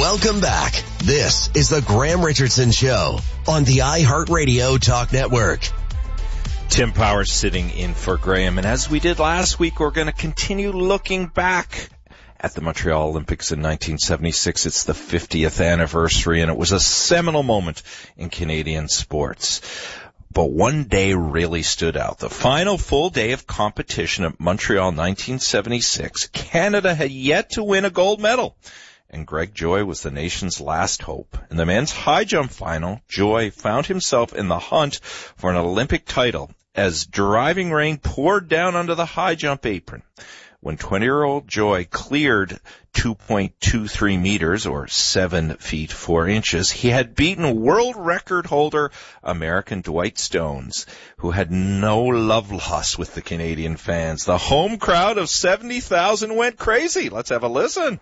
Welcome back. This is the Graham Richardson Show on the iHeartRadio Talk Network. Tim Powers sitting in for Graham, and as we did last week, we're going to continue looking back at the Montreal Olympics in 1976. It's the 50th anniversary, and it was a seminal moment in Canadian sports. But one day really stood out. The final full day of competition at Montreal 1976, Canada had yet to win a gold medal, and Greg Joy was the nation's last hope. In the men's high jump final, Joy found himself in the hunt for an Olympic title as driving rain poured down onto the high jump apron. When 20-year-old Joy cleared 2.23 meters, or 7 feet 4 inches, he had beaten world record holder American Dwight Stones, who had no love lost with the Canadian fans. The home crowd of 70,000 went crazy. Let's have a listen.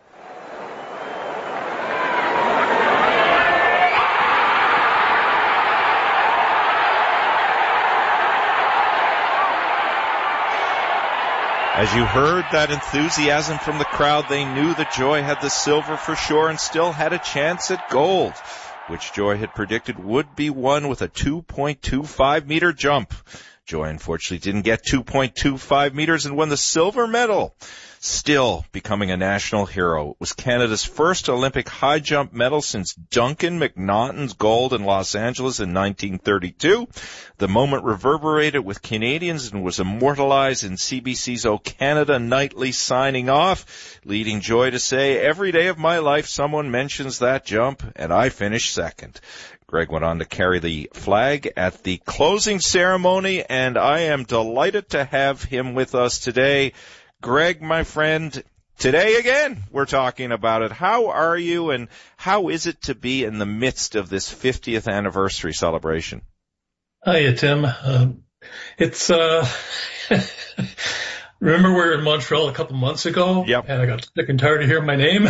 As you heard that enthusiasm from the crowd, they knew that Joy had the silver for sure and still had a chance at gold, which Joy had predicted would be won with a 2.25 meter jump. Joy unfortunately didn't get 2.25 meters and won the silver medal, still becoming a national hero. It was Canada's first Olympic high jump medal since Duncan McNaughton's gold in Los Angeles in 1932. The moment reverberated with Canadians and was immortalized in CBC's O Canada nightly signing off, leading Joy to say, "Every day of my life someone mentions that jump, and I finish second." Greg went on to carry the flag at the closing ceremony, and I am delighted to have him with us today. Greg, my friend, today again we're talking about it. How are you, and how is it to be in the midst of this 50th anniversary celebration? Hiya, Tim. It's remember we were in Montreal a couple months ago? Yep. And I got sick and tired of hearing my name.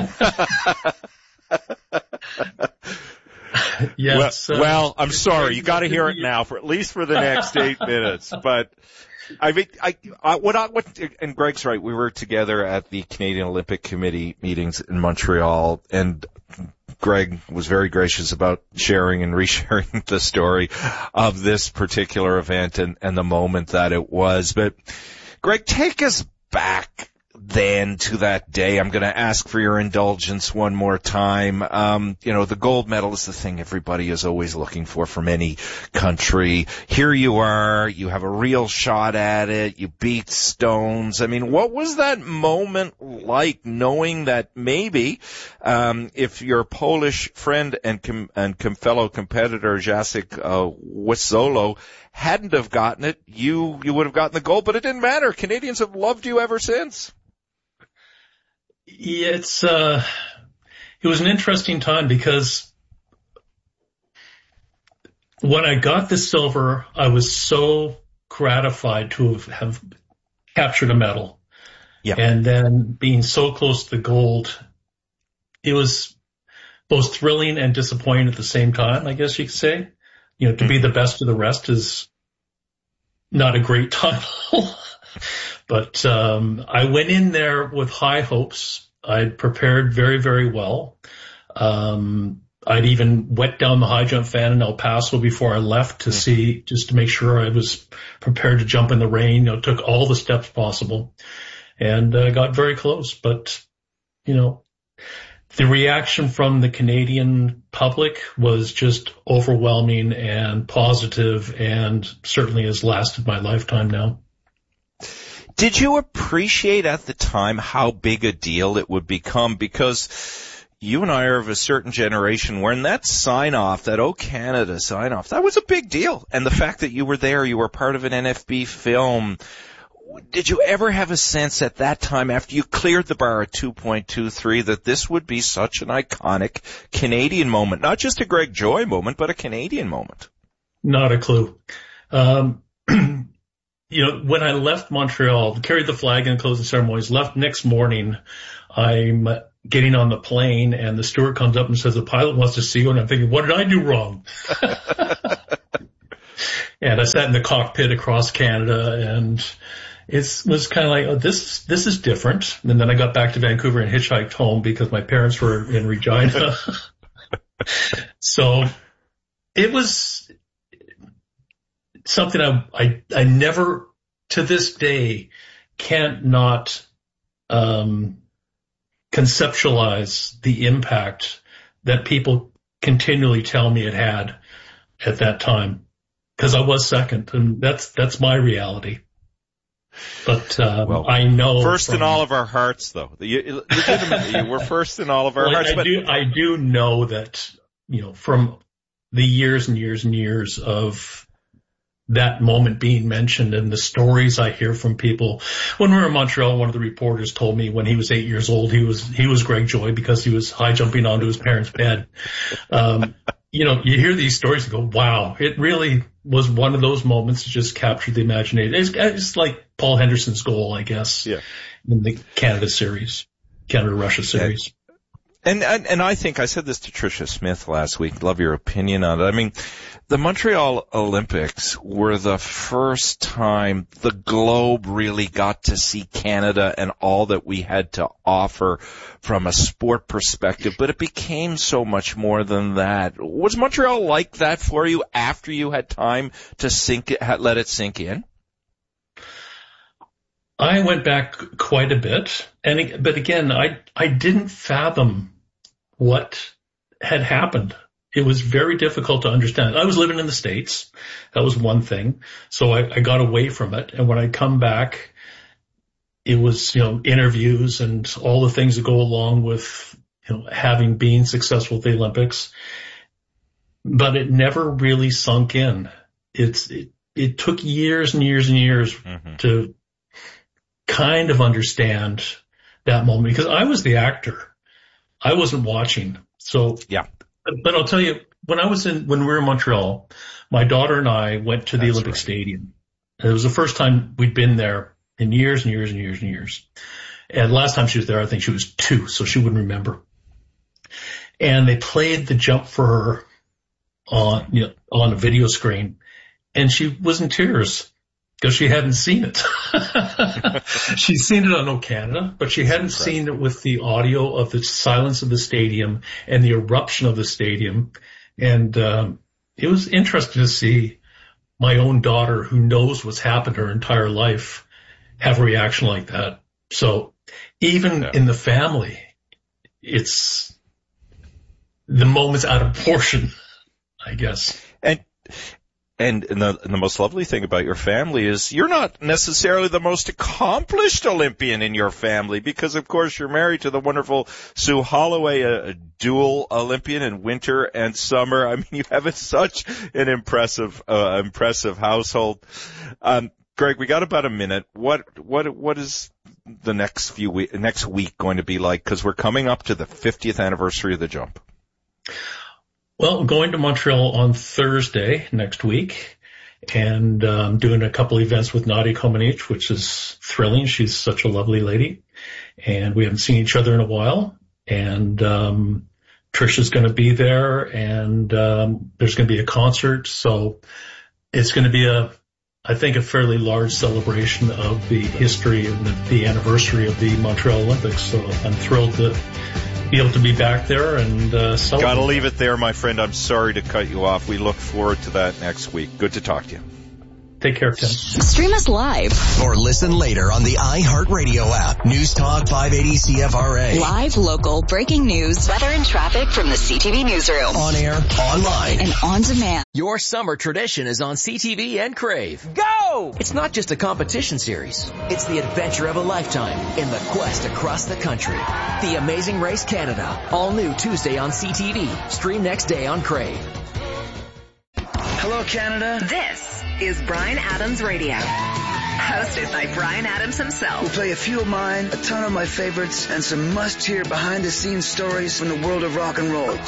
Yes. Well, I'm sorry. You got to hear it now, for at least for the next 8 minutes. But I mean, and Greg's right. We were together at the Canadian Olympic Committee meetings in Montreal, and Greg was very gracious about sharing and resharing the story of this particular event and the moment that it was. But Greg, take us back then to that day. I'm going to ask for your indulgence one more time. The gold medal is the thing everybody is always looking for from any country. Here you are, you have a real shot at it, you beat Stones. I mean, what was that moment like, knowing that maybe, if your Polish friend and fellow competitor Jacek Wisolo hadn't have gotten it, you would have gotten the gold, but it didn't matter. Canadians have loved you ever since. Yeah, it was an interesting time because when I got the silver, I was so gratified to have captured a medal. Yeah. And then being so close to the gold, it was both thrilling and disappointing at the same time, I guess you could say. To be the best of the rest is not a great title. But I went in there with high hopes. I'd prepared very, very well. I'd even wet down the high jump fan in El Paso before I left to see, just to make sure I was prepared to jump in the rain. Took all the steps possible, and got very close. But the reaction from the Canadian public was just overwhelming and positive, and certainly has lasted my lifetime now. Did you appreciate at the time how big a deal it would become? Because you and I are of a certain generation where in that sign-off, that O Canada sign-off, that was a big deal. And the fact that you were there, you were part of an NFB film. Did you ever have a sense at that time, after you cleared the bar at 2.23, that this would be such an iconic Canadian moment? Not just a Greg Joy moment, but a Canadian moment. Not a clue. When I left Montreal, carried the flag in the closing ceremonies, left next morning, I'm getting on the plane and the steward comes up and says, "The pilot wants to see you." And I'm thinking, what did I do wrong? And I sat in the cockpit across Canada, and it was kind of like, oh, this is different. And then I got back to Vancouver and hitchhiked home because my parents were in Regina. So it was something I never, to this day, can't not conceptualize the impact that people continually tell me it had at that time, because I was second, and that's my reality. But I know first in all of our hearts, though. Legitimately, you were first in all of our hearts. I do know that, from the years and years and years of that moment being mentioned and the stories I hear from people. When we were in Montreal, one of the reporters told me when he was 8 years old, he was Greg Joy because he was high jumping onto his parents' bed. You hear these stories and go, wow, it really was one of those moments that just captured the imagination. It's like Paul Henderson's goal, I guess, in the Canada-Russia series. And I think I said this to Tricia Smith last week. Love your opinion on it. I mean, the Montreal Olympics were the first time the globe really got to see Canada and all that we had to offer from a sport perspective, but it became so much more than that. Was Montreal like that for you after you had time to let it sink in? I went back quite a bit, but again, I didn't fathom what had happened. It was very difficult to understand. I was living in the States. That was one thing. So I got away from it. And when I come back, it was, interviews and all the things that go along with, having been successful at the Olympics. But it never really sunk in. It took years and years and years to kind of understand that moment, because I was the actor. I wasn't watching. So yeah. But I'll tell you, when we were in Montreal, my daughter and I went to the Olympic Stadium. And it was the first time we'd been there in years and years and years and years. And last time she was there, I think she was 2, so she wouldn't remember. And they played the jump for her on a video screen, and she was in tears because she hadn't seen it. She's seen it on O Canada, but she hadn't seen it with the audio of the silence of the stadium and the eruption of the stadium. And it was interesting to see my own daughter, who knows what's happened her entire life, have a reaction like that. So even in the family, it's the moment's out of proportion, I guess. And the most lovely thing about your family is you're not necessarily the most accomplished Olympian in your family, because, of course, you're married to the wonderful Sue Holloway, a dual Olympian in winter and summer. I mean, you have such an impressive household. Greg, we got about a minute. What is the next week going to be like? Because we're coming up to the 50th anniversary of the jump. Well, I'm going to Montreal on Thursday next week, and doing a couple events with Nadia Comaneci, which is thrilling. She's such a lovely lady, and we haven't seen each other in a while. And Trisha's going to be there, and there's going to be a concert. So it's going to be I think a fairly large celebration of the history and the anniversary of the Montreal Olympics. So I'm thrilled to be able to be back there and celebrate. Gotta leave it there, my friend. I'm sorry to cut you off. We look forward to that next week. Good to talk to you. Take care, Tim. Stream us live or listen later on the iHeartRadio app. News Talk 580 CFRA. Live, local, breaking news, weather and traffic from the CTV newsroom. On air, online, and on demand. Your summer tradition is on CTV and Crave. Go! It's not just a competition series. It's the adventure of a lifetime in the quest across the country. The Amazing Race Canada. All new Tuesday on CTV. Stream next day on Crave. Hello, Canada. This is Bryan Adams Radio, hosted by Bryan Adams himself. We'll play a few of mine, a ton of my favorites, and some must-hear behind-the-scenes stories from the world of rock and roll. One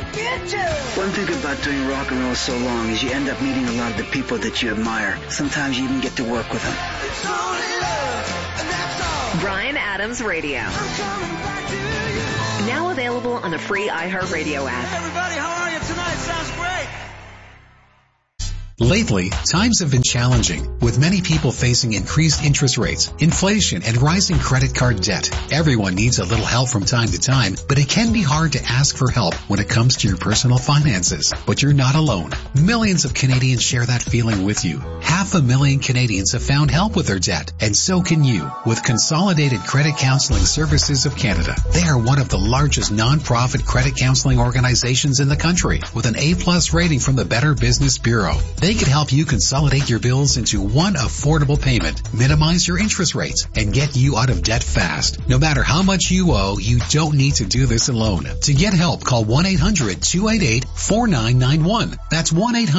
thing about doing rock and roll so long is you end up meeting a lot of the people that you admire. Sometimes you even get to work with them. It's only love, and that's all. Bryan Adams Radio. I'm coming back to you. Now available on the free iHeartRadio app. Hey everybody, how are you tonight? Sounds great. Lately, times have been challenging, with many people facing increased interest rates, inflation, and rising credit card debt. Everyone needs a little help from time to time, but it can be hard to ask for help when it comes to your personal finances. But you're not alone. Millions of Canadians share that feeling with you. 500,000 Canadians have found help with their debt, and so can you with Consolidated Credit Counseling Services of Canada. They are one of the largest non-profit credit counseling organizations in the country, with an A+ rating from the Better Business Bureau. They can help you consolidate your bills into one affordable payment, minimize your interest rates, and get you out of debt fast. No matter how much you owe, you don't need to do this alone. To get help, call 1-800-288-4991. That's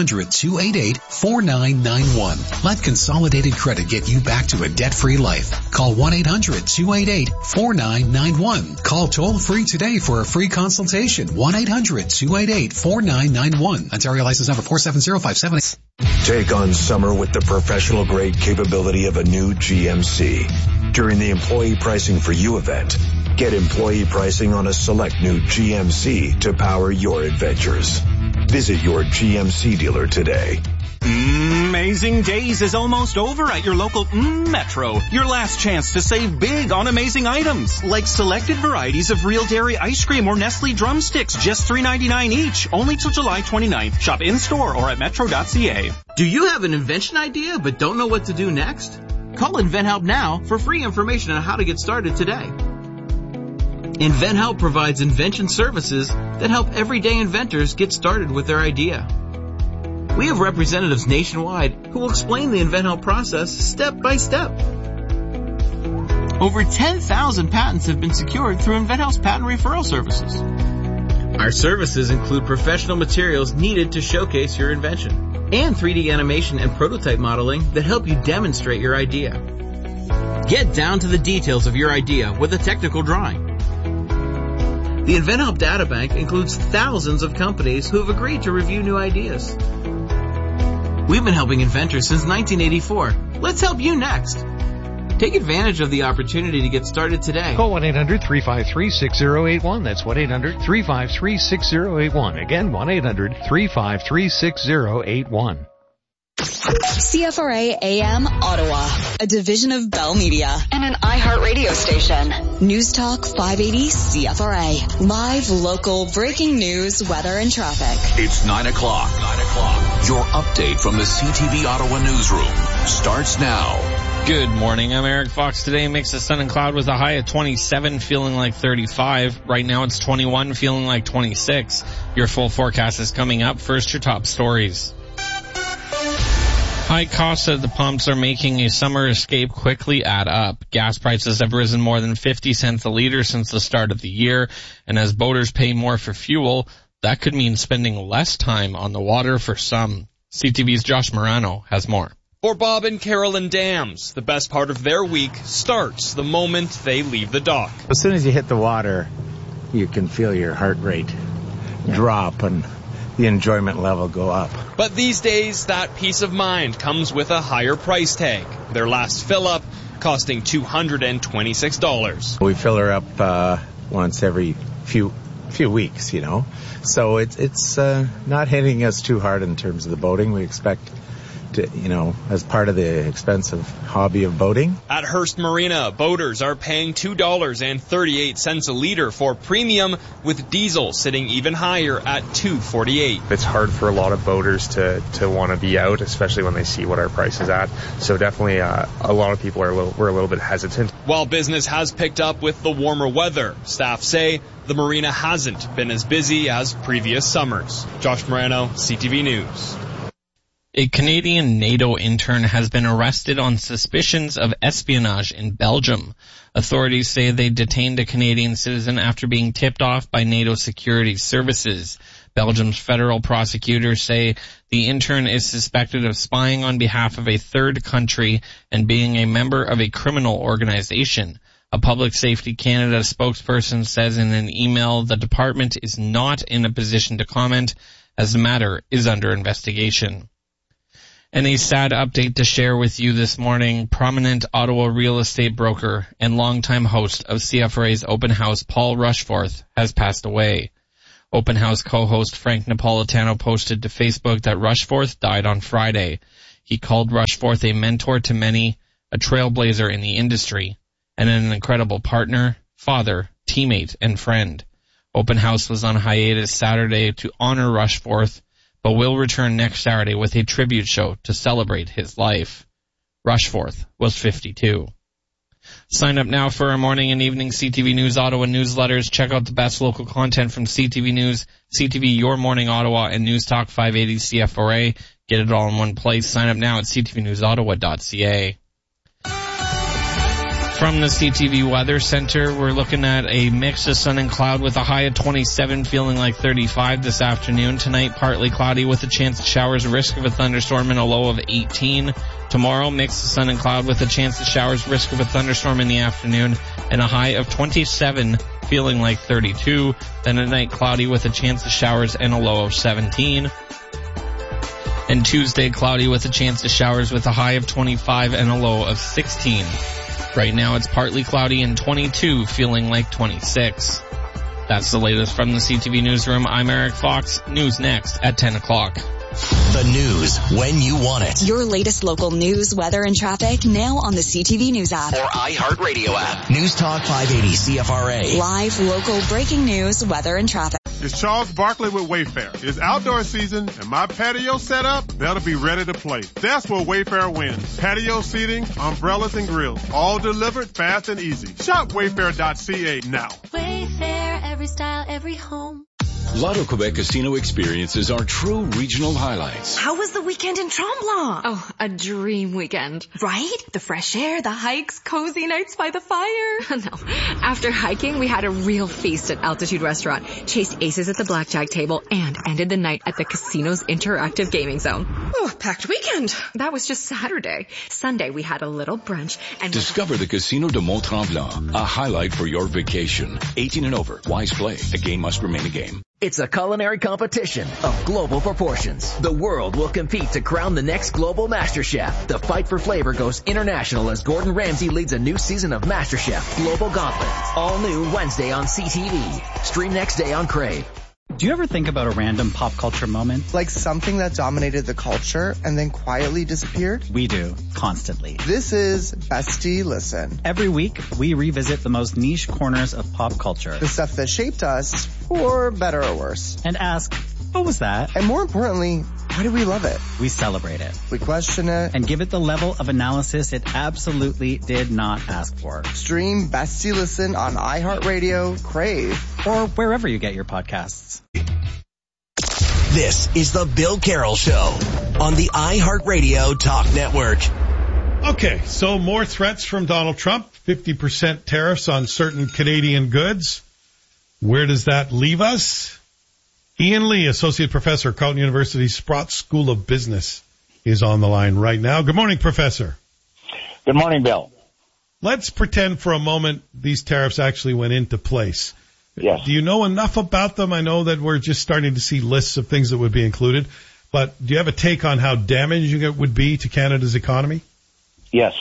1-800-288-4991. Let Consolidated Credit get you back to a debt-free life. Call 1-800-288-4991. Call toll-free today for a free consultation. 1-800-288-4991. Ontario license number 470578. Take on summer with the professional grade capability of a new GMC. During the Employee Pricing for You event, get employee pricing on a select new GMC to power your adventures. Visit your GMC dealer today. Amazing Days is almost over at your local Metro. Your last chance to save big on amazing items, like selected varieties of Real Dairy ice cream or Nestle drumsticks, just $3.99 each, only till July 29th. Shop in-store or at metro.ca. Do you have an invention idea but don't know what to do next? Call InventHelp now for free information on how to get started today. InventHelp provides invention services that help everyday inventors get started with their idea. We have representatives nationwide who will explain the InventHelp process step by step. Over 10,000 patents have been secured through InventHelp's patent referral services. Our services include professional materials needed to showcase your invention and 3D animation and prototype modeling that help you demonstrate your idea. Get down to the details of your idea with a technical drawing. The InventHelp Databank includes thousands of companies who have agreed to review new ideas. We've been helping inventors since 1984. Let's help you next. Take advantage of the opportunity to get started today. Call 1-800-353-6081. That's 1-800-353-6081. Again, 1-800-353-6081. CFRA AM Ottawa, a division of Bell Media and an iHeartRadio station. News Talk 580 CFRA. Live, local, breaking news, weather, and traffic. It's 9 o'clock. Your update from the CTV Ottawa newsroom starts now. Good morning. I'm Eric Fox. Today mix of sun and cloud with a high of 27, feeling like 35. Right now it's 21, feeling like 26. Your full forecast is coming up. First, your top stories. High costs at the pumps are making a summer escape quickly add up. Gas prices have risen more than 50 cents a liter since the start of the year, and as boaters pay more for fuel, that could mean spending less time on the water for some. CTV's Josh Morano has more. For Bob and Carolyn Dams, the best part of their week starts the moment they leave the dock. As soon as you hit the water, you can feel your heart rate drop and the enjoyment level go up. But these days, that peace of mind comes with a higher price tag. Their last fill-up costing $226. We fill her up once every few weeks, you know. So it's not hitting us too hard in terms of the boating. We expect to, you know, as part of the expensive hobby of boating. At Hearst Marina, boaters are paying $2.38 a liter for premium, with diesel sitting even higher at $2.48. It's hard for a lot of boaters to want to be out, especially when they see what our price is at. So definitely a lot of people we're a little bit hesitant. While business has picked up with the warmer weather, staff say the marina hasn't been as busy as previous summers. Josh Morano, CTV News. A Canadian NATO intern has been arrested on suspicions of espionage in Belgium. Authorities say they detained a Canadian citizen after being tipped off by NATO security services. Belgium's federal prosecutors say the intern is suspected of spying on behalf of a third country and being a member of a criminal organization. A Public Safety Canada spokesperson says in an email the department is not in a position to comment as the matter is under investigation. And a sad update to share with you this morning. Prominent Ottawa real estate broker and longtime host of CFRA's Open House, Paul Rushforth, has passed away. Open House co-host Frank Napolitano posted to Facebook that Rushforth died on Friday. He called Rushforth a mentor to many, a trailblazer in the industry, and an incredible partner, father, teammate, and friend. Open House was on hiatus Saturday to honor Rushforth, but will return next Saturday with a tribute show to celebrate his life. Rushforth was 52. Sign up now for our morning and evening CTV News Ottawa newsletters. Check out the best local content from CTV News, CTV Your Morning Ottawa, and News Talk 580 CFRA. Get it all in one place. Sign up now at ctvnewsottawa.ca. From the CTV Weather Center, we're looking at a mix of sun and cloud with a high of 27, feeling like 35 this afternoon. Tonight, partly cloudy with a chance of showers, risk of a thunderstorm, and a low of 18. Tomorrow, mix of sun and cloud with a chance of showers, risk of a thunderstorm in the afternoon, and a high of 27, feeling like 32. Then at night, cloudy with a chance of showers and a low of 17. And Tuesday, cloudy with a chance of showers with a high of 25 and a low of 16. Right now it's partly cloudy and 22, feeling like 26. That's the latest from the CTV Newsroom. I'm Eric Fox. News next at 10 o'clock. The news when you want it. Your latest local news, weather, and traffic now on the CTV News app. Or iHeartRadio app. News Talk 580 CFRA. Live, local, breaking news, weather, and traffic. It's Charles Barkley with Wayfair. It's outdoor season and my patio set up better be ready to play. That's where Wayfair wins. Patio seating, umbrellas, and grills. All delivered fast and easy. Shop wayfair.ca now. Wayfair, every style, every home. Lotto Quebec Casino experiences are true regional highlights. How was the weekend in Tremblant? Oh, a dream weekend. Right? The fresh air, the hikes, cozy nights by the fire. No. After hiking, we had a real feast at Altitude Restaurant, chased aces at the blackjack table, and ended the night at the casino's interactive gaming zone. Oh, packed weekend. That was just Saturday. Sunday, we had a little brunch and... Discover the Casino de Mont-Tremblant, a highlight for your vacation. 18 and over. Wise play. A game must remain a game. It's a culinary competition of global proportions. The world will compete to crown the next global master chef. The fight for flavor goes international as Gordon Ramsay leads a new season of MasterChef Global Gauntlet. All new Wednesday on CTV. Stream next day on Crave. Do you ever think about a random pop culture moment? Like something that dominated the culture and then quietly disappeared? We do, constantly. This is Bestie Listen. Every week, we revisit the most niche corners of pop culture. The stuff that shaped us, for better or worse. And ask, what was that? And more importantly, why do we love it? We celebrate it. We question it. And give it the level of analysis it absolutely did not ask for. Stream Bestie Listen on iHeartRadio, Crave, or wherever you get your podcasts. This is the Bill Carroll Show on the iHeartRadio Talk Network. Okay, so more threats from Donald Trump, 50% tariffs on certain Canadian goods. Where does that leave us? Ian Lee, Associate Professor, Carleton University Sprott School of Business, is on the line right now. Good morning, Professor. Good morning, Bill. Let's pretend for a moment these tariffs actually went into place. Yes. Do you know enough about them? I know that we're just starting to see lists of things that would be included, but do you have a take on how damaging it would be to Canada's economy? Yes.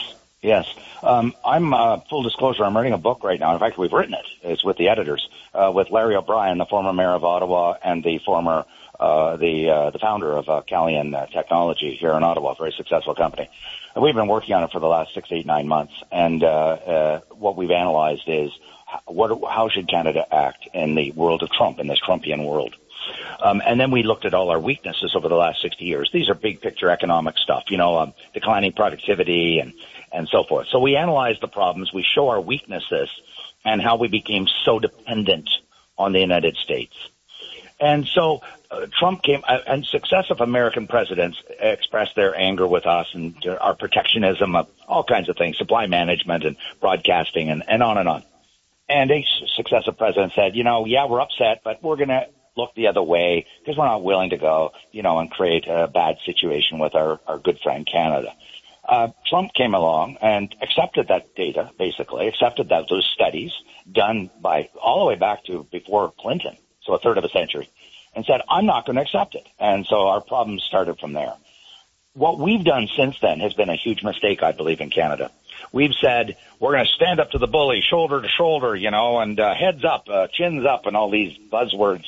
I'm full disclosure, I'm writing a book right now. In fact, we've written it. It's with the editors, with Larry O'Brien, the former mayor of Ottawa and the former the founder of Calian Technology here in Ottawa, a very successful company. And we've been working on it for the last 6, 8, 9 months. And what we've analyzed is how should Canada act in the world of Trump, in this Trumpian world? And then we looked at all our weaknesses over the last 60 years. These are big picture economic stuff, declining productivity and so forth. So we analyze the problems, we show our weaknesses and how we became so dependent on the United States. And so Trump came, and successive American presidents expressed their anger with us and our protectionism of all kinds of things, supply management and broadcasting and on and on. And a successive president said, we're upset, but we're going to look the other way because we're not willing to go, and create a bad situation with our good friend Canada. Trump came along and accepted that data, basically, accepted that those studies done by all the way back to before Clinton, so a third of a century, and said, I'm not going to accept it. And so our problems started from there. What we've done since then has been a huge mistake, I believe, in Canada. We've said we're going to stand up to the bully, shoulder to shoulder, and heads up, chins up, and all these buzzwords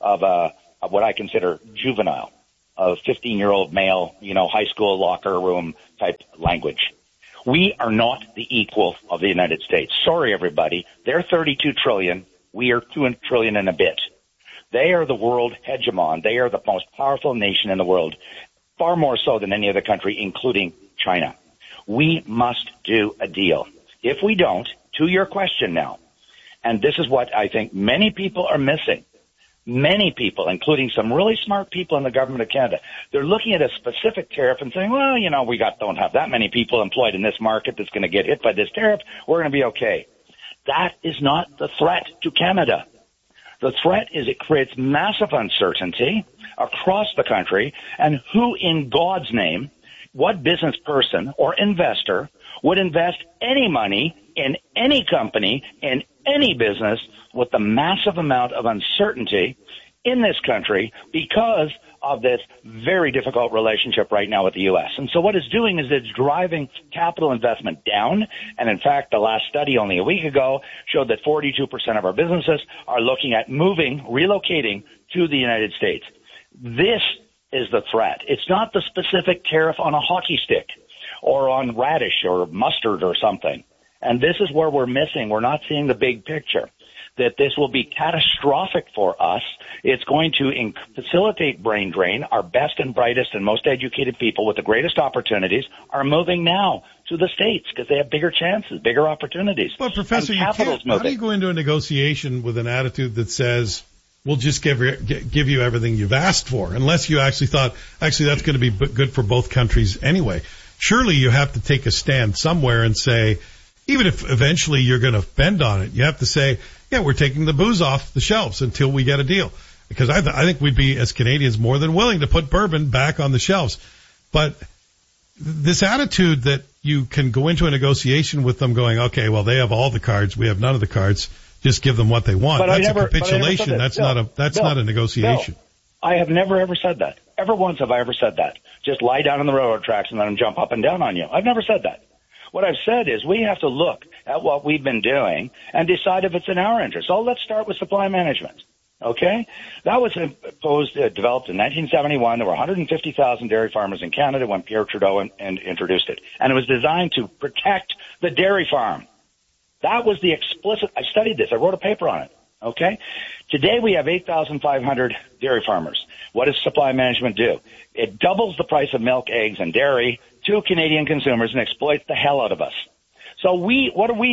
of what I consider juvenile, of 15-year-old male, high school locker room type language. We are not the equal of the United States. Sorry, everybody. They're $32 trillion. We are $2 trillion and a bit. They are the world hegemon. They are the most powerful nation in the world, far more so than any other country, including China. We must do a deal. If we don't, to your question now, and this is what I think many people are missing, many people, including some really smart people in the government of Canada, they're looking at a specific tariff and saying, well, we don't have that many people employed in this market that's going to get hit by this tariff. We're going to be okay. That is not the threat to Canada. The threat is it creates massive uncertainty across the country, and who in God's name, what business person or investor would invest any money in any company, in any business, with the massive amount of uncertainty in this country because of this very difficult relationship right now with the U.S. And so what it's doing is it's driving capital investment down. And in fact, the last study only a week ago showed that 42% of our businesses are looking at relocating to the United States. This is the threat. It's not the specific tariff on a hockey stick or on radish or mustard or something. And this is where we're missing. We're not seeing the big picture, that this will be catastrophic for us. It's going to facilitate brain drain. Our best and brightest and most educated people with the greatest opportunities are moving now to the States because they have bigger chances, bigger opportunities. But, Professor, how do you go into a negotiation with an attitude that says, we'll just give you everything you've asked for, unless you actually thought, that's going to be good for both countries anyway? Surely you have to take a stand somewhere and say, even if eventually you're going to bend on it, you have to say, yeah, we're taking the booze off the shelves until we get a deal. Because I think we'd be, as Canadians, more than willing to put bourbon back on the shelves. But this attitude that you can go into a negotiation with them going, okay, well, they have all the cards, we have none of the cards, just give them what they want. But that's a capitulation. That's not a negotiation. No, I have never ever said that. Ever once have I ever said that. Just lie down on the railroad tracks and let them jump up and down on you. I've never said that. What I've said is we have to look at what we've been doing and decide if it's in our interest. So let's start with supply management. Okay? That was developed in 1971. There were 150,000 dairy farmers in Canada when Pierre Trudeau introduced it. And it was designed to protect the dairy farm. That was the explicit, I studied this, I wrote a paper on it. Okay? Today we have 8,500 dairy farmers. What does supply management do? It doubles the price of milk, eggs, and dairy to Canadian consumers and exploits the hell out of us. So what do?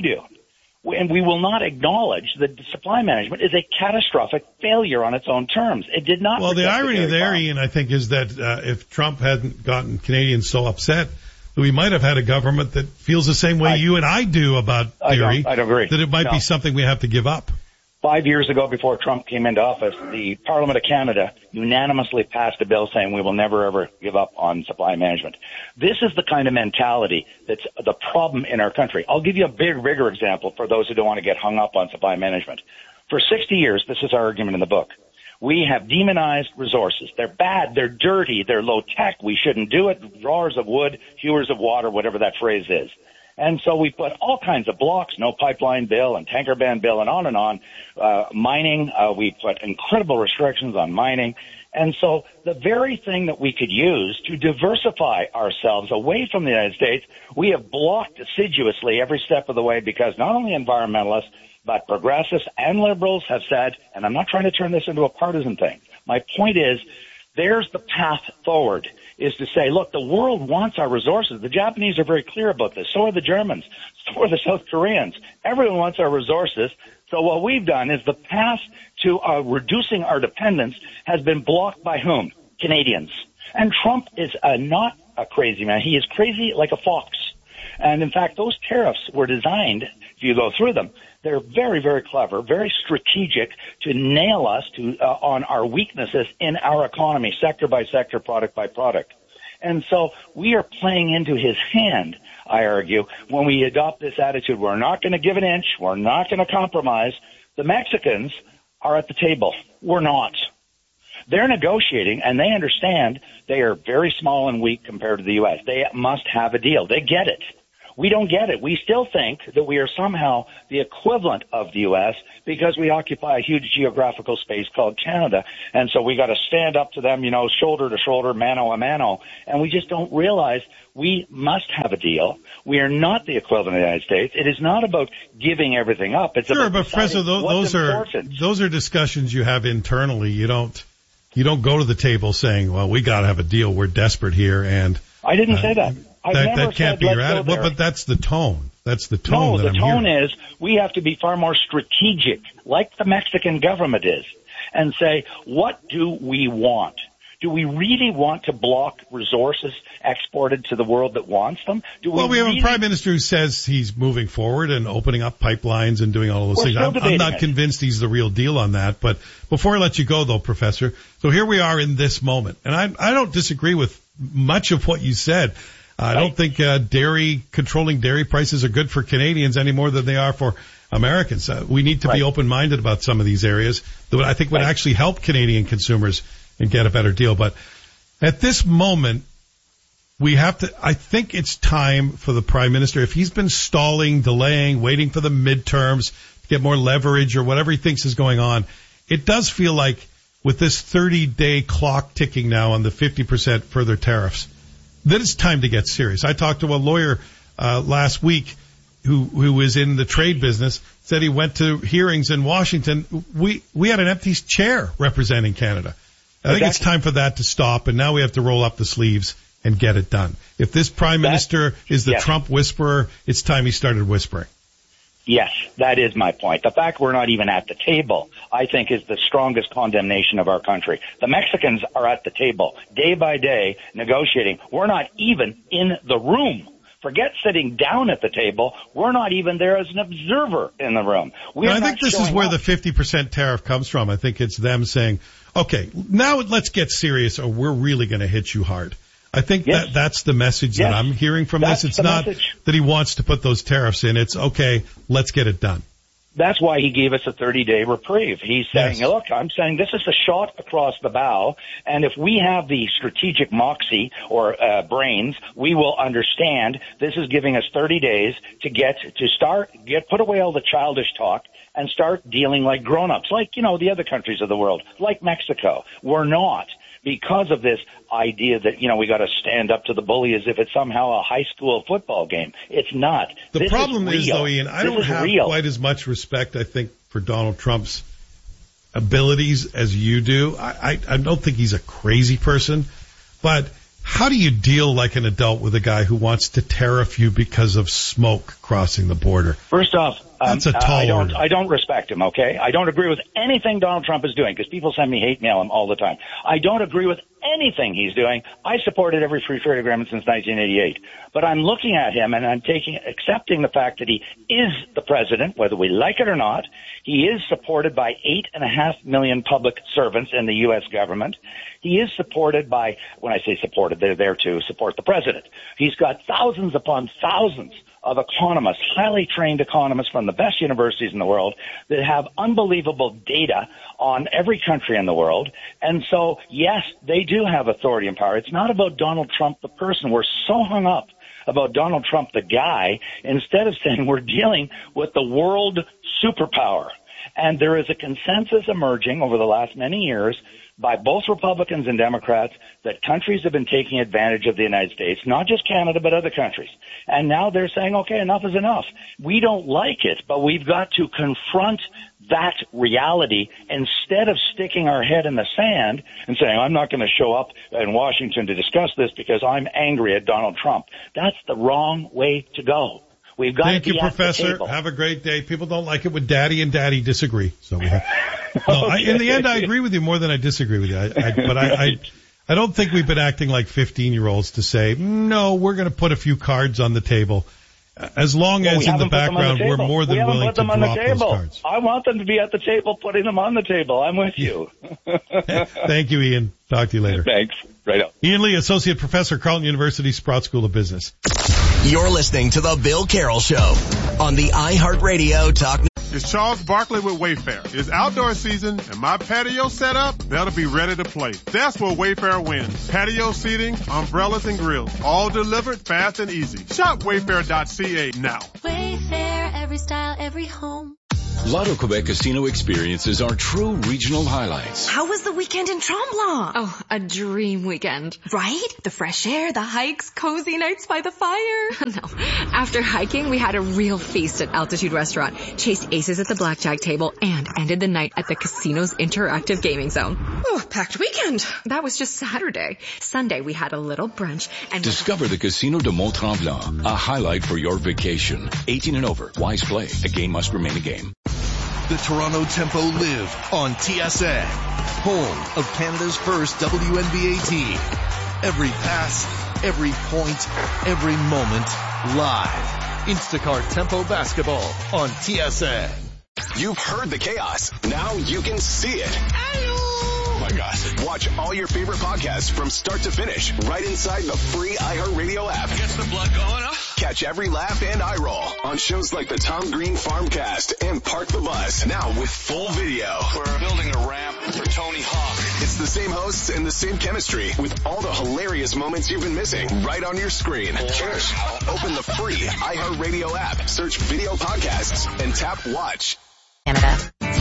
And we will not acknowledge that supply management is a catastrophic failure on its own terms. It did not. Well, the irony there, Ian, I think, is that if Trump hadn't gotten Canadians so upset, we might have had a government that feels the same way you and I do about dairy. I don't agree. That it might be something we have to give up. 5 years ago, before Trump came into office, the Parliament of Canada unanimously passed a bill saying we will never, ever give up on supply management. This is the kind of mentality that's the problem in our country. I'll give you a bigger example for those who don't want to get hung up on supply management. For 60 years, this is our argument in the book, we have demonized resources. They're bad, they're dirty, they're low-tech, we shouldn't do it, drawers of wood, hewers of water, whatever that phrase is. And so we put all kinds of blocks, no pipeline bill and tanker ban bill and on. Mining, we put incredible restrictions on mining. And so the very thing that we could use to diversify ourselves away from the United States, we have blocked assiduously every step of the way because not only environmentalists, but progressives and liberals have said, and I'm not trying to turn this into a partisan thing. My point is, there's the path forward, is to say, look, the world wants our resources. The Japanese are very clear about this. So are the Germans. So are the South Koreans. Everyone wants our resources. So what we've done is the path to reducing our dependence has been blocked by whom? Canadians. And Trump is not a crazy man. He is crazy like a fox. And in fact, those tariffs were designed, if you go through them, they're very, very clever, very strategic to nail us on our weaknesses in our economy, sector by sector, product by product. And so we are playing into his hand, I argue, when we adopt this attitude. We're not going to give an inch. We're not going to compromise. The Mexicans are at the table. We're not. They're negotiating, and they understand they are very small and weak compared to the U.S. They must have a deal. They get it. We don't get it. We still think that we are somehow the equivalent of the U.S. because we occupy a huge geographical space called Canada. And so we got to stand up to them, shoulder to shoulder, mano a mano. And we just don't realize we must have a deal. We are not the equivalent of the United States. It is not about giving everything up. It's sure, about but Professor, those are discussions you have internally. You don't go to the table saying, well, we got to have a deal. We're desperate here. And I didn't say that. That can't be your attitude. Well, but that's the tone. That's the tone. No, the tone is we have to be far more strategic, like the Mexican government is, and say, what do we want? Do we really want to block resources exported to the world that wants them? We have a prime minister who says he's moving forward and opening up pipelines and doing all of those things. I'm not convinced he's the real deal on that. But before I let you go, though, Professor, so here we are in this moment. And I don't disagree with much of what you said. I don't think controlling dairy prices are good for Canadians any more than they are for Americans. We need to be open-minded about some of these areas that I think would actually help Canadian consumers and get a better deal. But at this moment, I think it's time for the Prime Minister, if he's been stalling, delaying, waiting for the midterms to get more leverage or whatever he thinks is going on, it does feel like with this 30-day clock ticking now on the 50% further tariffs, that it's time to get serious. I talked to a lawyer last week who was in the trade business, said he went to hearings in Washington. We had an empty chair representing Canada. I think it's time for that to stop, and now we have to roll up the sleeves and get it done. If this Prime Minister is the Trump whisperer, it's time he started whispering. Yes, that is my point. The fact we're not even at the table, I think, is the strongest condemnation of our country. The Mexicans are at the table, day by day, negotiating. We're not even in the room. Forget sitting down at the table. We're not even there as an observer in the room. I think this is where the 50% tariff comes from. I think it's them saying, okay, now let's get serious or we're really going to hit you hard. I think that's the message that I'm hearing from this. It's not that he wants to put those tariffs in. It's, okay, let's get it done. That's why he gave us a 30-day reprieve. He's saying, look, I'm saying this is a shot across the bow, and if we have the strategic moxie or brains, we will understand this is giving us 30 days to put away all the childish talk and start dealing like grown-ups, like, the other countries of the world, like Mexico. We're not. Because of this idea that, we got to stand up to the bully as if it's somehow a high school football game. It's not. The problem is, though, Ian, I don't have quite as much respect, I think, for Donald Trump's abilities as you do. I don't think he's a crazy person, but how do you deal like an adult with a guy who wants to tariff you because of smoke crossing the border? First off, that's a tall order. I don't respect him, okay? I don't agree with anything Donald Trump is doing because people send me hate mail him all the time. I don't agree with anything he's doing. I supported every free trade agreement since 1988. But I'm looking at him and I'm accepting the fact that he is the president, whether we like it or not. He is supported by 8.5 million public servants in the U.S. government. He is supported by, when I say supported, they're there to support the president. He's got thousands upon thousands of economists, highly trained economists from the best universities in the world that have unbelievable data on every country in the world. And so, yes, they do have authority and power. It's not about Donald Trump, the person. We're so hung up about Donald Trump, the guy, instead of saying we're dealing with the world superpower. And there is a consensus emerging over the last many years by both Republicans and Democrats that countries have been taking advantage of the United States, not just Canada, but other countries. And now they're saying, okay, enough is enough. We don't like it, but we've got to confront that reality instead of sticking our head in the sand and saying, I'm not going to show up in Washington to discuss this because I'm angry at Donald Trump. That's the wrong way to go. We've got Thank to be you, Professor. Have a great day. People don't like it when Daddy and Daddy disagree. So we have. In the end, I agree with you more than I disagree with you. But I don't think we've been acting like 15-year-olds to say, no, we're going to put a few cards on the table. As long as in the background we're more than willing to drop those cards. I want them to be at the table, putting them on the table. I'm with you. Thank you, Ian. Talk to you later. Thanks. Right up. Ian Lee, Associate Professor, Carleton University, Sprott School of Business. You're listening to The Bill Carroll Show on the iHeartRadio Talk. It's Charles Barkley with Wayfair. It's outdoor season and my patio set up, that'll be ready to play. That's where Wayfair wins. Patio seating, umbrellas and grills, all delivered fast and easy. Shop wayfair.ca now. Wayfair, every style, every home. Lotto Quebec Casino experiences are true regional highlights. How was the weekend in Tremblant? Oh, a dream weekend. Right? The fresh air, the hikes, cozy nights by the fire. No. After hiking, we had a real feast at Altitude Restaurant, chased aces at the blackjack table, and ended the night at the casino's interactive gaming zone. Oh, packed weekend. That was just Saturday. Sunday, we had a little brunch and... Discover the Casino de Mont-Tremblant, a highlight for your vacation. 18 and over. Wise play. A game must remain a game. The Toronto Tempo live on TSN, home of Canada's first WNBA team. Every pass, every point, every moment, live. Instacart Tempo Basketball on TSN. You've heard the chaos. Now you can see it. Oh my gosh. Watch all your favorite podcasts from start to finish right inside the free iHeartRadio app. Gets the blood going, huh? Catch every laugh and eye roll on shows like the Tom Green Farmcast and Park the Bus. Now with full video. We're building a ramp for Tony Hawk. It's the same hosts and the same chemistry with all the hilarious moments you've been missing right on your screen. Cheers. Open the free iHeartRadio app, search video podcasts, and tap watch. Canada.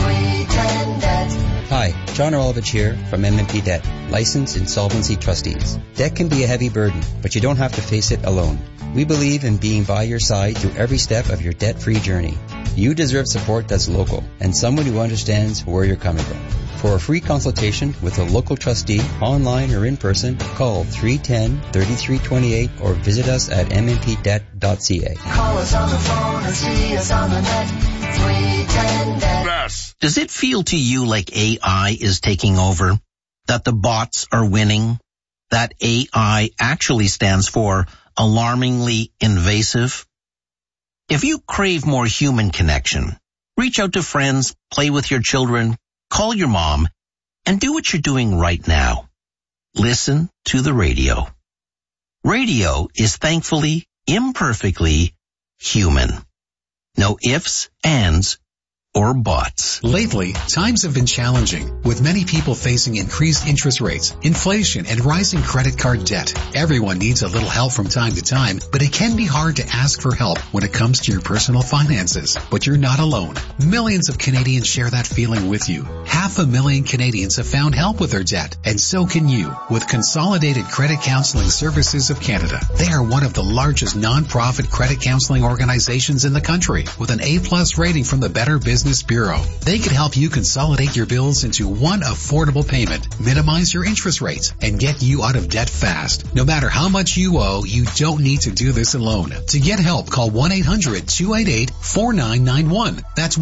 Hi, John Orlovich here from MMP Debt, licensed insolvency trustees. Debt can be a heavy burden, but you don't have to face it alone. We believe in being by your side through every step of your debt-free journey. You deserve support that's local and someone who understands where you're coming from. For a free consultation with a local trustee, online or in person, call 310-3328 or visit us at mmpdebt.ca. Call us on the phone or see us on the net. 310-DEBT. Does it feel to you like AI is taking over? That the bots are winning? That AI actually stands for alarmingly invasive? If you crave more human connection, reach out to friends, play with your children, call your mom, and do what you're doing right now. Listen to the radio. Radio is thankfully, imperfectly human. No ifs, ands, or buts. Lately, times have been challenging, with many people facing increased interest rates, inflation, and rising credit card debt. Everyone needs a little help from time to time, but it can be hard to ask for help when it comes to your personal finances. But you're not alone. Millions of Canadians share that feeling with you. 500,000 Canadians have found help with their debt, and so can you with Consolidated Credit Counseling Services of Canada. They are one of the largest non-profit credit counseling organizations in the country, with an A+ rating from the Better Business Bureau. They can help you consolidate your bills into one affordable payment, minimize your interest rates, and get you out of debt fast. No matter how much you owe, you don't need to do this alone. To get help, call 1-800-288-4991. That's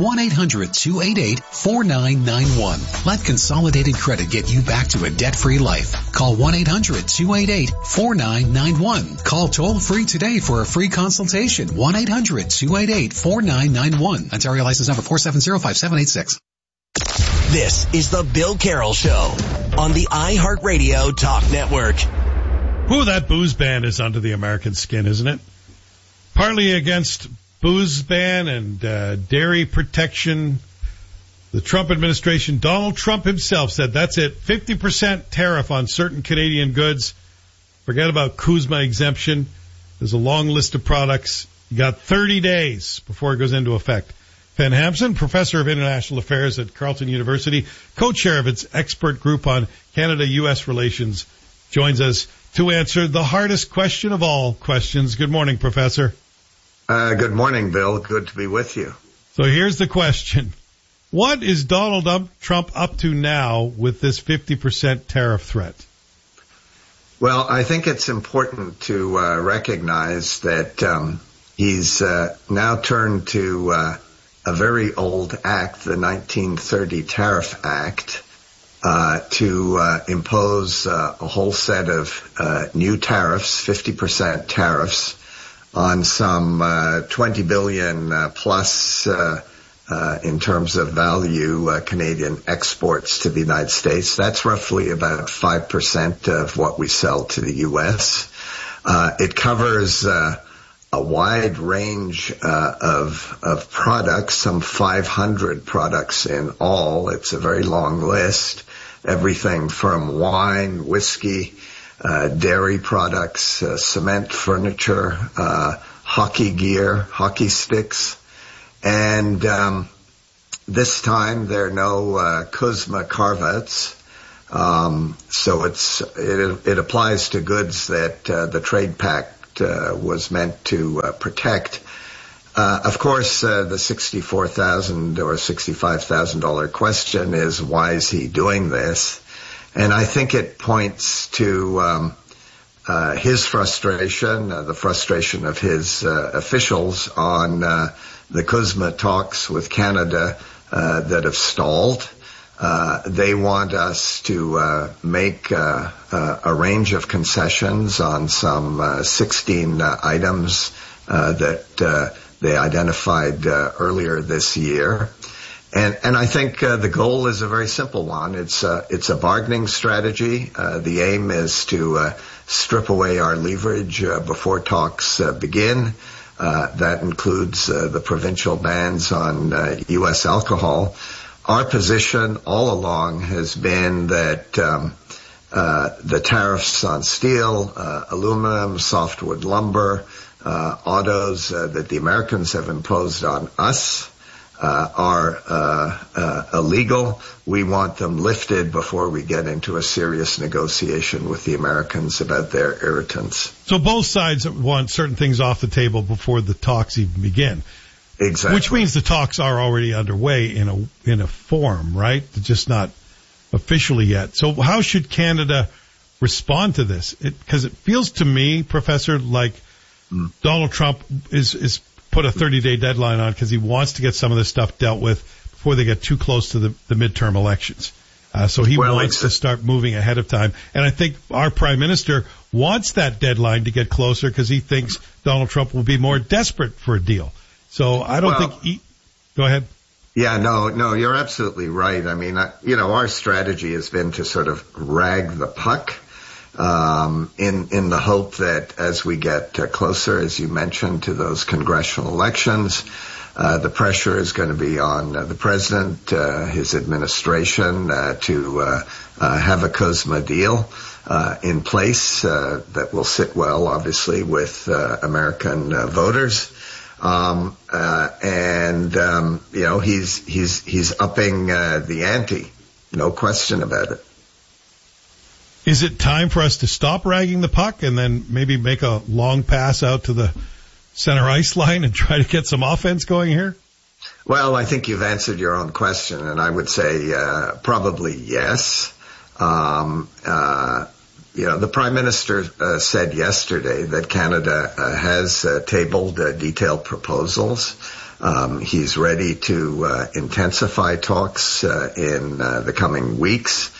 1-800-288-4991. Let Consolidated Credit get you back to a debt-free life. Call 1-800-288-4991. Call toll-free today for a free consultation. 1-800-288-4991. Ontario license number 4705786. This is the Bill Carroll Show on the iHeartRadio Talk Network. Ooh, that booze ban is under the American skin, isn't it? Partly against booze ban and dairy protection. The Trump administration, Donald Trump himself said, that's it, 50% tariff on certain Canadian goods. Forget about Kuzma exemption. There's a long list of products. You got 30 days before it goes into effect. Fen Hampson, professor of international affairs at Carleton University, co-chair of its expert group on Canada-U.S. relations, joins us to answer the hardest question of all questions. Good morning, Professor. Good morning, Bill. Good to be with you. So here's the question. What is Donald Trump up to now with this 50% tariff threat? Well, I think it's important to recognize that he's now turned to a very old act, the 1930 Tariff Act, to impose a whole set of new tariffs, 50% tariffs, on some 20 billion plus in terms of value Canadian exports to the United States. That's roughly about 5% of what we sell to the U.S. It covers a wide range of products, some 500 products in all. It's a very long list. Everything from wine, whiskey, dairy products, cement, furniture, hockey gear, hockey sticks. And this time there are no CUSMA carve-outs. So it applies to goods that the Trade Pact was meant to protect. Of course, the $64,000 or $65,000 question is, why is he doing this? And I think it points to his frustration, the frustration of his officials on the CUSMA talks with Canada that have stalled. They want us to make a range of concessions on some 16 items that they identified earlier this year. And I think the goal is a very simple one. It's a bargaining strategy. The aim is to strip away our leverage before talks begin. That includes the provincial bans on U.S. alcohol. Our position all along has been that the tariffs on steel, aluminum, softwood lumber, autos that the Americans have imposed on us are illegal. We want them lifted before we get into a serious negotiation with the Americans about their irritants. So both sides want certain things off the table before the talks even begin. Exactly. Which means the talks are already underway in a form, right? Just not officially yet. So how should Canada respond to this? Because it feels to me, Professor, like Donald Trump is put a 30-day deadline on because he wants to get some of this stuff dealt with before they get too close to the midterm elections. So he wants to start moving ahead of time. And I think our Prime Minister wants that deadline to get closer because he thinks Donald Trump will be more desperate for a deal. So I don't think go ahead. Yeah, no, you're absolutely right. I mean, our strategy has been to sort of rag the puck, in the hope that as we get closer, as you mentioned, to those congressional elections, the pressure is going to be on the president, his administration, to have a CUSMA deal in place that will sit well, obviously, with American voters. He's upping the ante, no question about it. Is it time for us to stop ragging the puck and then maybe make a long pass out to the center ice line and try to get some offense going here? Well, I think you've answered your own question, and I would say probably yes. The Prime Minister said yesterday that Canada has tabled detailed proposals. He's ready to intensify talks in the coming weeks.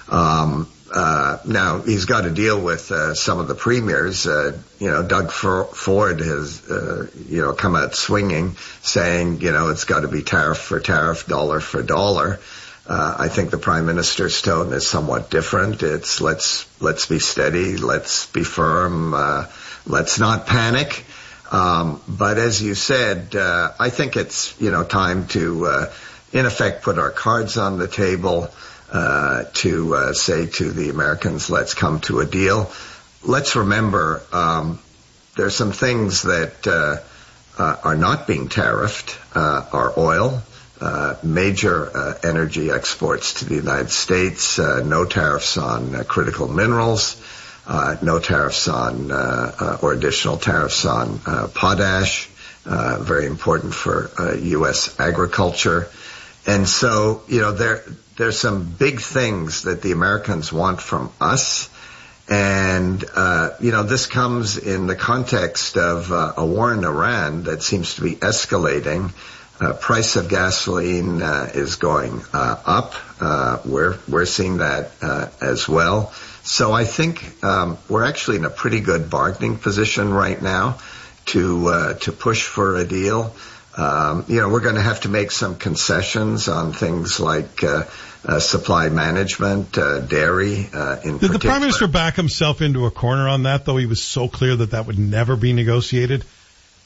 Now, he's got to deal with some of the premiers. Doug Ford has, come out swinging, saying, it's got to be tariff for tariff, dollar for dollar. I think the Prime Minister's tone is somewhat different. It's let's be steady, let's be firm, let's not panic. But as you said, I think it's, time to, in effect, put our cards on the table, to say to the Americans, let's come to a deal. Let's remember, there's some things that are not being tariffed, are oil, major energy exports to the United States, no tariffs on critical minerals, no tariffs on or additional tariffs on potash, very important for U.S. agriculture. And so, there's some big things that the Americans want from us. And, this comes in the context of a war in Iran that seems to be escalating. Price of gasoline is going up. We're seeing that as well. So I think we're actually in a pretty good bargaining position right now to push for a deal. We're going to have to make some concessions on things like supply management, dairy in particular. Did the Prime Minister back himself into a corner on that, though he was so clear that would never be negotiated?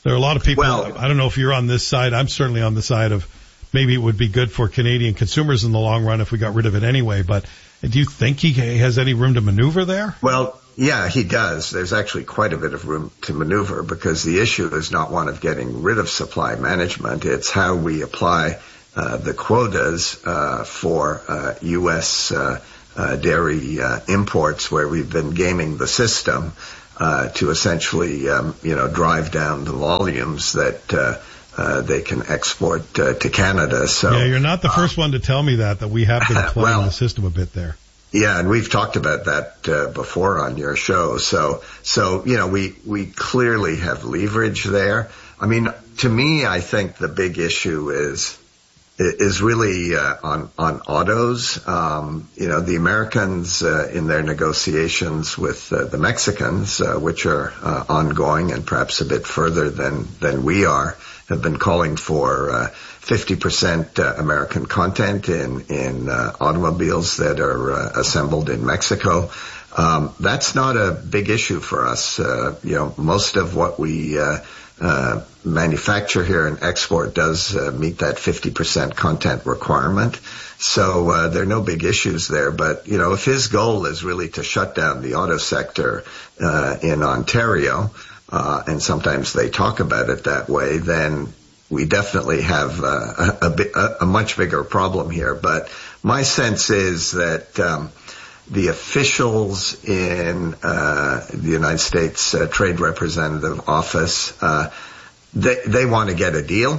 There are a lot of people, I don't know if you're on this side, I'm certainly on the side of maybe it would be good for Canadian consumers in the long run if we got rid of it anyway, but do you think he has any room to maneuver there? Well, yeah, he does. There's actually quite a bit of room to maneuver because the issue is not one of getting rid of supply management. It's how we apply the quotas for U.S. Dairy imports, where we've been gaming the system to essentially, drive down the volumes that they can export to Canada. So yeah, you're not the first one to tell me that we have been playing the system a bit there. Yeah, and we've talked about that before on your show. So we clearly have leverage there. I mean, to me, I think the big issue is really on autos. The Americans in their negotiations with the Mexicans, which are ongoing and perhaps a bit further than we are, have been calling for 50% American content in automobiles that are assembled in Mexico. That's not a big issue for us. Most of what we manufacture here and export does meet that 50% content requirement. So there are no big issues there. But, if his goal is really to shut down the auto sector in Ontario, and sometimes they talk about it that way, then we definitely have a much bigger problem here. But my sense is that the officials in the United States Trade Representative Office, they want to get a deal.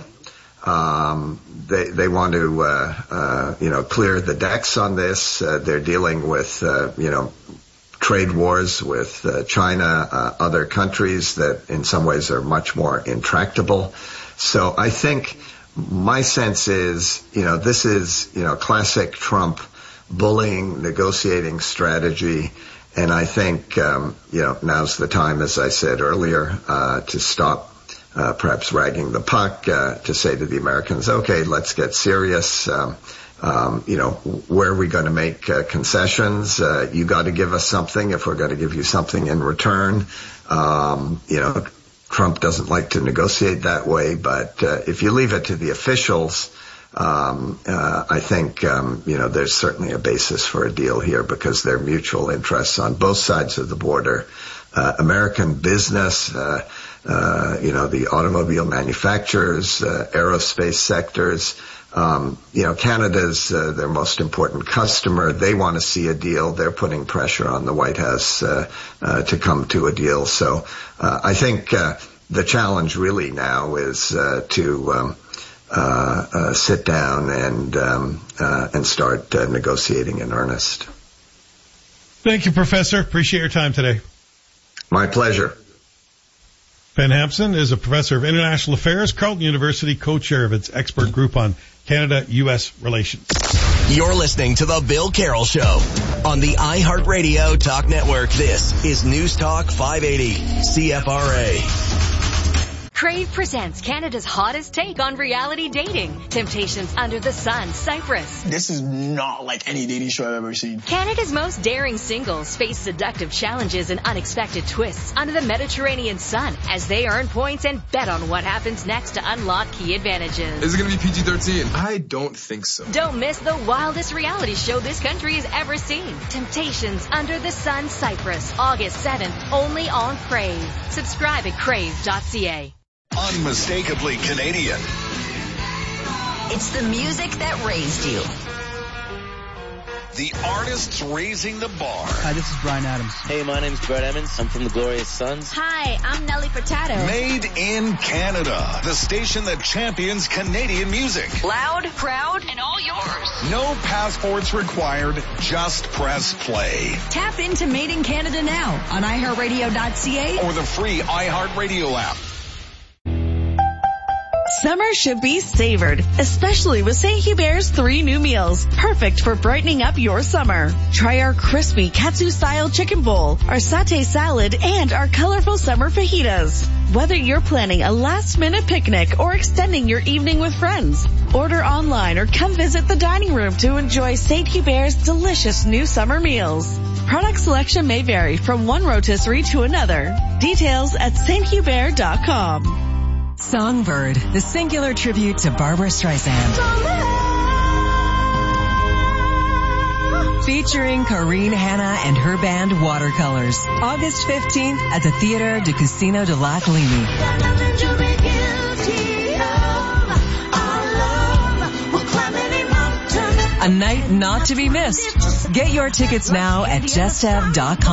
They want to, clear the decks on this. They're dealing with, trade wars with China, other countries that in some ways are much more intractable. So I think my sense is, this is, classic Trump bullying, negotiating strategy. And I think, now's the time, as I said earlier, to stop perhaps ragging the puck, to say to the Americans, okay, let's get serious. Where are we going to make concessions? You got to give us something if we're going to give you something in return. Trump doesn't like to negotiate that way, but if you leave it to the officials, I think, there's certainly a basis for a deal here because there are mutual interests on both sides of the border. American business, the automobile manufacturers, aerospace sectors, Canada's their most important customer. They want to see a deal. They're putting pressure on the White House to come to a deal. So I think the challenge really now is to sit down and start negotiating in earnest. Thank you, Professor. Appreciate your time today. My pleasure. Ben Hampson is a professor of international affairs, Carleton University, co-chair of its expert group on Canada-U.S. relations. You're listening to The Bill Carroll Show on the iHeartRadio Talk Network. This is News Talk 580 CFRA. Crave presents Canada's hottest take on reality dating. Temptations Under the Sun, Cyprus. This is not like any dating show I've ever seen. Canada's most daring singles face seductive challenges and unexpected twists under the Mediterranean sun as they earn points and bet on what happens next to unlock key advantages. Is it going to be PG-13? I don't think so. Don't miss the wildest reality show this country has ever seen. Temptations Under the Sun, Cyprus, August 7th, only on Crave. Subscribe at crave.ca. Unmistakably Canadian. It's the music that raised you. The artists raising the bar. Hi, this is Brian Adams. Hey, my name's Brett Emmons. I'm from the Glorious Sons. Hi, I'm Nelly Furtado. Made in Canada. The station that champions Canadian music. Loud, proud, and all yours. No passports required. Just press play. Tap into Made in Canada now on iHeartRadio.ca or the free iHeartRadio app. Summer should be savored, especially with St. Hubert's 3 new meals. Perfect for brightening up your summer. Try our crispy katsu-style chicken bowl, our satay salad, and our colorful summer fajitas. Whether you're planning a last-minute picnic or extending your evening with friends, order online or come visit the dining room to enjoy St. Hubert's delicious new summer meals. Product selection may vary from one rotisserie to another. Details at sthubert.com. Songbird, the singular tribute to Barbara Streisand. Featuring Corinne Hanna and her band Watercolors. August 15th at the Theater de Casino de la Colini. A night not to be missed. Get your tickets now at JustHave.com.